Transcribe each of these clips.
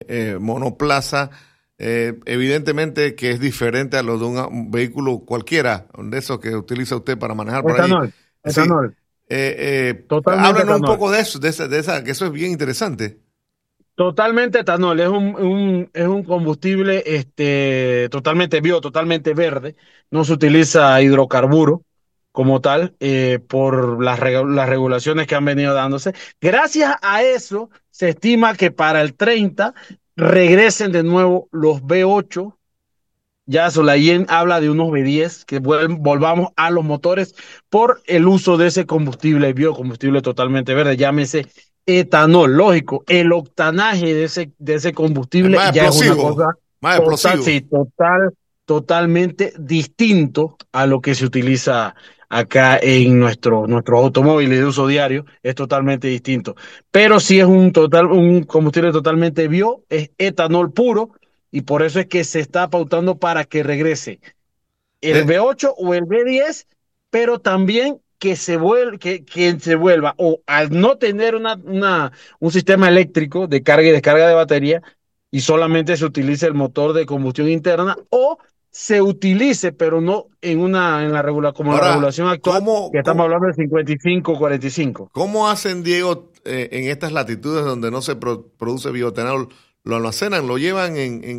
monoplaza, evidentemente que es diferente a lo de un vehículo cualquiera, de esos que utiliza usted para manejar por ahí. Sí. Etanol. Totalmente Háblanos un etanol. poco de eso, que eso es bien interesante. Totalmente etanol, es un combustible totalmente totalmente verde, no se utiliza hidrocarburo como tal por las regulaciones que han venido dándose. Gracias a eso se estima que para el 30 regresen de nuevo los V8. Ya Solayen habla de unos V10, que volvamos a los motores por el uso de ese combustible, biocombustible totalmente verde, llámese etanol. Lógico, el octanaje de ese Es combustible más ya es una explosivo, cosa más total, explosivo. sí, totalmente distinto a lo que se utiliza acá en nuestros automóviles de uso diario, es totalmente distinto. Pero sí es un combustible totalmente es etanol puro, y por eso es que se está pautando para que regrese el De, V8 o el V10, pero también que se vuelva, o al no tener un sistema eléctrico de carga y descarga de batería, y solamente se utilice el motor de combustión interna, o se utilice, pero no como la Ahora, regulación actual, que estamos hablando de 55-45. ¿cómo hacen, Diego, en estas latitudes donde no se produce bioetanol? ¿Lo almacenan? ¿Lo llevan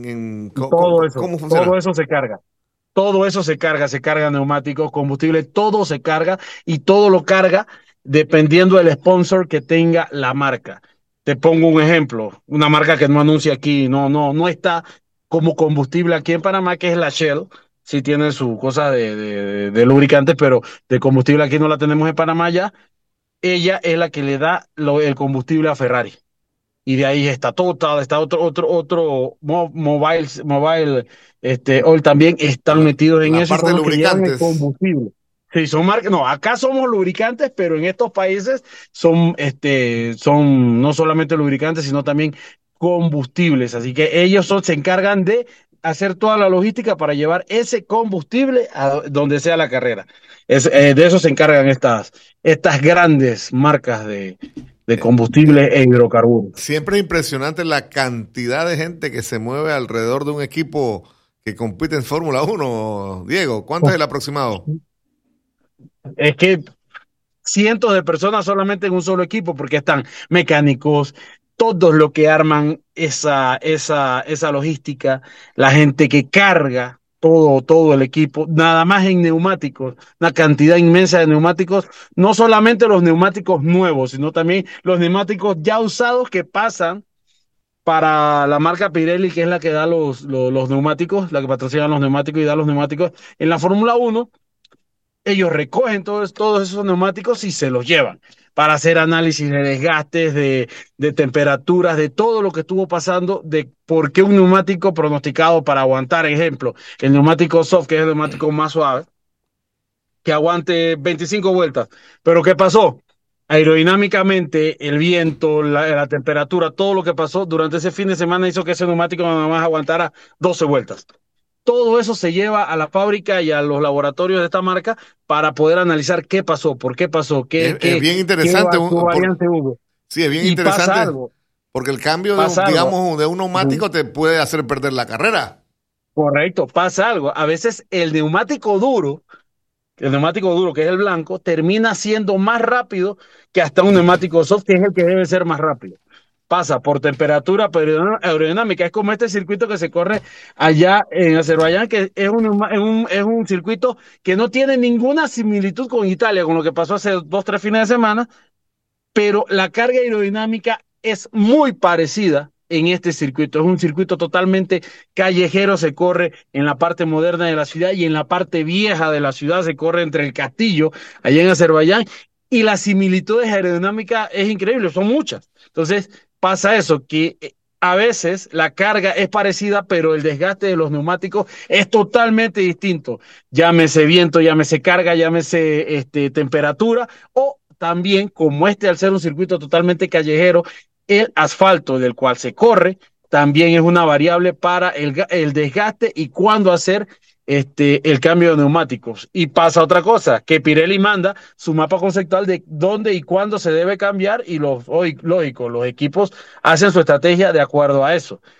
cómo funciona? Todo eso se carga. Todo eso se carga neumáticos, combustible, todo se carga, y todo lo carga dependiendo del sponsor que tenga la marca. Te pongo un ejemplo, una marca que no anuncia aquí, no está como combustible aquí en Panamá, que es la Shell. Sí tiene su cosa de lubricantes, pero de combustible aquí no la tenemos en Panamá ya. Ella es la que le da el combustible a Ferrari, y de ahí está Total, está otro Mobile, Oil también están metidos en La eso, y parte son de los que llevan el lubricantes. combustible. Sí, son marcas, no, acá somos lubricantes, pero en estos países son no solamente lubricantes, sino también combustibles. Así que se encargan de hacer toda la logística para llevar ese combustible a donde sea la carrera. De eso se encargan estas grandes marcas de Eh, combustible e hidrocarburos. Siempre es impresionante la cantidad de gente que se mueve alrededor de un equipo que compite en Fórmula Uno. Diego, ¿cuánto es el aproximado? Es que cientos de personas solamente en un solo equipo, porque están mecánicos, todos los que arman esa logística, la gente que carga todo el equipo, nada más en neumáticos, una cantidad inmensa de neumáticos, no solamente los neumáticos nuevos, sino también los neumáticos ya usados que pasan para la marca Pirelli, que es la que da los neumáticos, la que patrocina los neumáticos y da los neumáticos en la Fórmula 1. Ellos recogen todos esos neumáticos y se los llevan para hacer análisis de desgastes, de temperaturas, de todo lo que estuvo pasando, de por qué un neumático pronosticado para aguantar, ejemplo, el neumático soft, que es el neumático más suave, que aguante 25 vueltas. Pero ¿qué pasó? Aerodinámicamente, el viento, la temperatura, todo lo que pasó durante ese fin de semana hizo que ese neumático nada más aguantara 12 vueltas. Todo eso se lleva a la fábrica y a los laboratorios de esta marca para poder analizar qué pasó, por qué pasó, Es bien interesante, qué variante hubo. sí, es bien Y interesante, porque el cambio pasa algo. digamos, de un neumático te puede hacer perder la carrera. Correcto, pasa algo. A veces el neumático duro, que es el blanco, termina siendo más rápido que hasta un neumático soft, que es el que debe ser más rápido. Pasa por temperatura aerodinámica. Es como este circuito que se corre allá en Azerbaiyán, que es un circuito que no tiene ninguna similitud con Italia, con lo que pasó hace 2, 3 fines de semana, pero la carga aerodinámica es muy parecida en este circuito. Es un circuito totalmente callejero, se corre en la parte moderna de la ciudad, y en la parte vieja de la ciudad se corre entre el castillo, allá en Azerbaiyán, y las similitudes aerodinámicas es increíble, son muchas. Entonces pasa eso, que a veces la carga es parecida, pero el desgaste de los neumáticos es totalmente distinto. Llámese viento, llámese carga, llámese temperatura, o también, como al ser un circuito totalmente callejero, el asfalto del cual se corre también es una variable para el desgaste y cuándo hacer el cambio de neumáticos. Y pasa otra cosa, que Pirelli manda su mapa conceptual de dónde y cuándo se debe cambiar, y lógico, los equipos hacen su estrategia de acuerdo a eso.